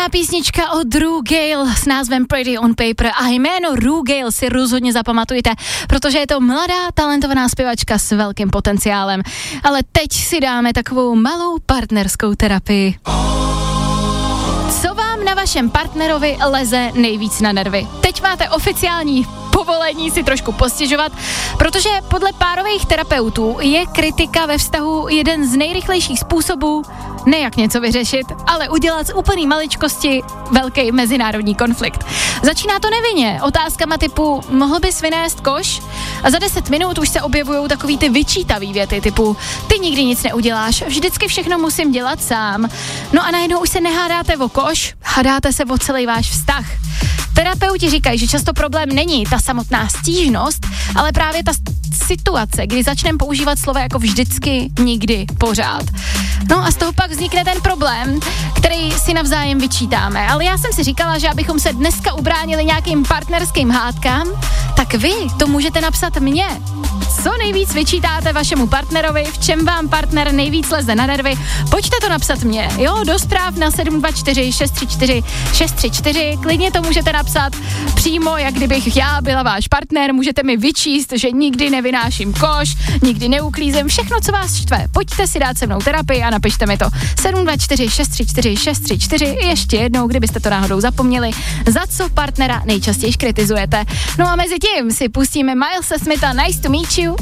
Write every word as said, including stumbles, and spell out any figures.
Nádherná písnička od Drew Gale s názvem Pretty on Paper a jméno Drew Gale si rozhodně zapamatujte, protože je to mladá, talentovaná zpěvačka s velkým potenciálem. Ale teď si dáme takovou malou partnerskou terapii. Co vám na vašem partnerovi leze nejvíc na nervy? Teď máte oficiální povolení si trošku postěžovat, protože podle párových terapeutů je kritika ve vztahu jeden z nejrychlejších způsobů, ne jak něco vyřešit, ale udělat z úplný maličkosti velký mezinárodní konflikt. Začíná to nevinně, otázkama typu mohl bys vynést koš? A za deset minut už se objevují takový ty vyčítavý věty typu ty nikdy nic neuděláš, vždycky všechno musím dělat sám. No a najednou už se nehádáte o koš, hádáte se o celý váš vztah. Terapeuti říkají, že často problém není ta samotná stížnost, ale právě ta situace, kdy začneme používat slova jako vždycky, nikdy, pořád. No a z toho pak vznikne ten problém, který si navzájem vyčítáme. Ale já jsem si říkala, že abychom se dneska ubránili nějakým partnerským hádkám, tak vy to můžete napsat mně. Co nejvíc vyčítáte vašemu partnerovi, v čem vám partner nejvíc leze na nervy, pojďte to napsat mně, jo, do zpráv na sedm dva čtyři šest tři čtyři šest tři čtyři, klidně to můžete napsat přímo, jak kdybych já byla váš partner, můžete mi vyčíst, že nikdy nevynáším koš, nikdy neuklízím, všechno, co vás štve, pojďte si dát se mnou terapii a napište mi to sedm dva čtyři šest tři čtyři šest tři čtyři, ještě jednou, kdybyste to náhodou zapomněli, za co partnera nejčastěji kritizujete. No a mezi tím si pustíme Milese Smitha Nice to meet you